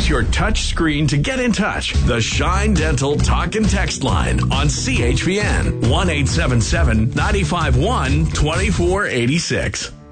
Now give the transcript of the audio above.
Use your touch screen to get in touch. The Shine Dental Talk and Text line on CHVN 1-877-951-2486.